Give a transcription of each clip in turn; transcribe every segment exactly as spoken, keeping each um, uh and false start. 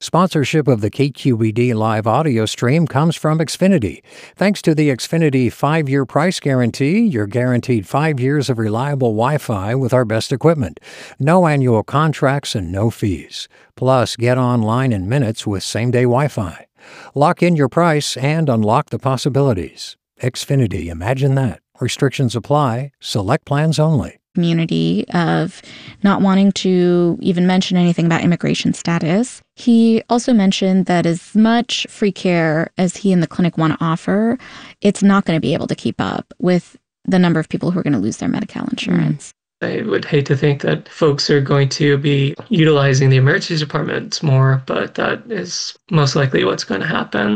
Sponsorship of the K Q E D live audio stream comes from Xfinity. Thanks to the Xfinity five-year price guarantee, you're guaranteed five years of reliable Wi-Fi with our best equipment. No annual contracts and no fees. Plus, get online in minutes with same-day Wi-Fi. Lock in your price and unlock the possibilities. Xfinity, imagine that. Restrictions apply. Select plans only. Community of not wanting to even mention anything about immigration status. He also mentioned that as much free care as he and the clinic want to offer, it's not going to be able to keep up with the number of people who are going to lose their Medi-Cal insurance. I would hate to think that folks are going to be utilizing the emergency departments more, but that is most likely what's going to happen.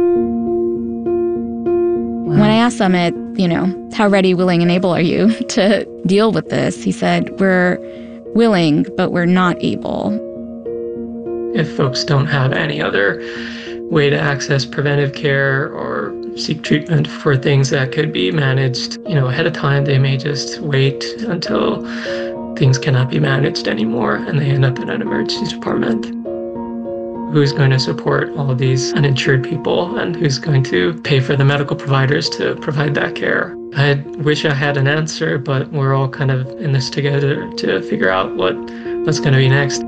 When I asked Summit, you know, how ready, willing, and able are you to deal with this? He said, we're willing, but we're not able. If folks don't have any other way to access preventive care or seek treatment for things that could be managed, you know, ahead of time, they may just wait until things cannot be managed anymore and they end up in an emergency department. Who's going to support all of these uninsured people and who's going to pay for the medical providers to provide that care? I wish I had an answer, but we're all kind of in this together to figure out what, what's going to be next.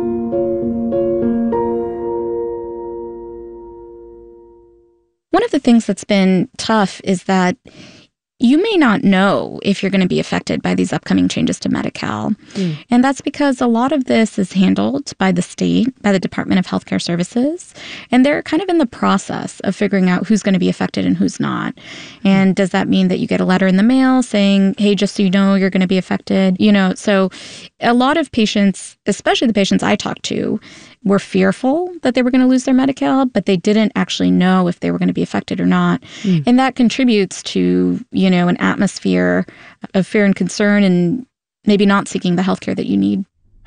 One of the things that's been tough is that you may not know if you're going to be affected by these upcoming changes to Medi-Cal. Mm. And that's because a lot of this is handled by the state, by the Department of Healthcare Services. And they're kind of in the process of figuring out who's going to be affected and who's not. And does that mean that you get a letter in the mail saying, hey, just so you know, you're going to be affected? You know, so a lot of patients, especially the patients I talked to, were fearful that they were going to lose their Medi-Cal, but they didn't actually know if they were going to be affected or not. Mm. And that contributes to, you know, an atmosphere of fear and concern and maybe not seeking the healthcare that you need.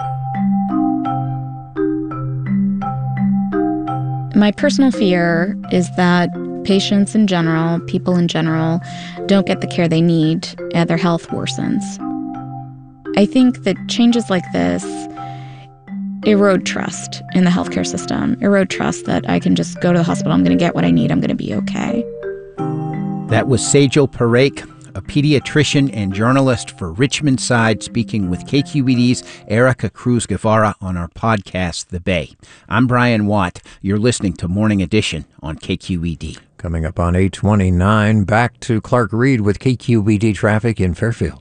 My personal fear is that patients in general, people in general, don't get the care they need and their health worsens. I think that changes like this erode trust in the healthcare system, erode trust that I can just go to the hospital, I'm going to get what I need, I'm going to be okay. That was Sejal Parekh, a pediatrician and journalist for Richmond Side, speaking with K Q E D's Erica Cruz Guevara on our podcast, The Bay. I'm Brian Watt. You're listening to Morning Edition on K Q E D. Coming up on eight twenty-nine, back to Clark Reed with K Q E D traffic in Fairfield.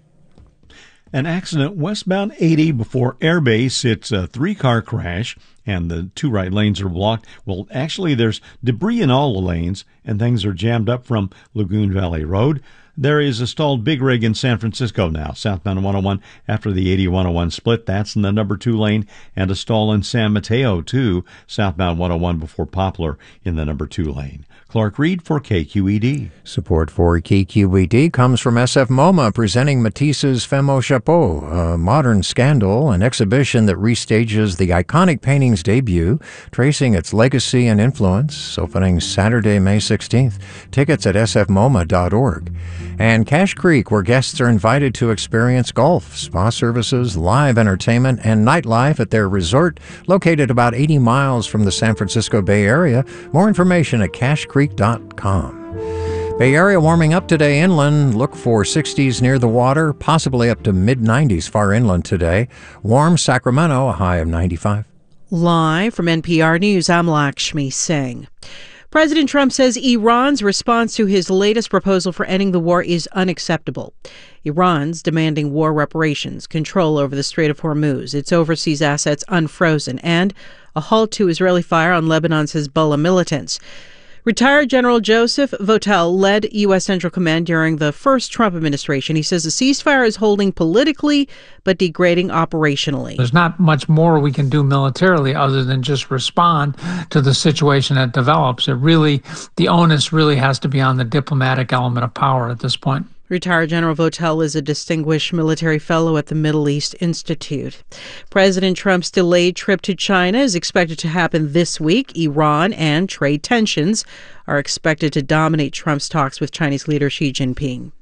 An accident westbound eighty before Air Base. It's a three-car crash, and the two right lanes are blocked. Well, actually, there's debris in all the lanes, and things are jammed up from Lagoon Valley Road. There is a stalled big rig in San Francisco now, southbound one oh one after the eighty one oh one split. That's in the number two lane, and a stall in San Mateo, too, southbound one oh one before Poplar in the number two lane. Clark Reed for K Q E D. Support for K Q E D comes from S F MoMA, presenting Matisse's Femme au Chapeau, a modern scandal, an exhibition that restages the iconic painting's debut, tracing its legacy and influence, opening Saturday, May sixteenth. Tickets at s f moma dot org. And Cache Creek, where guests are invited to experience golf, spa services, live entertainment, and nightlife at their resort, located about eighty miles from the San Francisco Bay Area. More information at cache creek dot com. Bay Area warming up today inland. Look for sixties near the water, possibly up to mid nineties far inland today. Warm Sacramento, a high of ninety-five. Live from N P R News, I'm Lakshmi Singh. President Trump says Iran's response to his latest proposal for ending the war is unacceptable. Iran's demanding war reparations, control over the Strait of Hormuz, its overseas assets unfrozen, and a halt to Israeli fire on Lebanon's Hezbollah militants. Retired General Joseph Votel led U S. Central Command during the first Trump administration. He says the ceasefire is holding politically but degrading operationally. There's not much more we can do militarily other than just respond to the situation that develops. It really, the onus really has to be on the diplomatic element of power at this point. Retired General Votel is a distinguished military fellow at the Middle East Institute. President Trump's delayed trip to China is expected to happen this week. Iran and trade tensions are expected to dominate Trump's talks with Chinese leader Xi Jinping.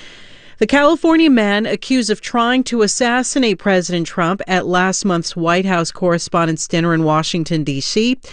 The California man accused of trying to assassinate President Trump at last month's White House Correspondents' Dinner in Washington, D C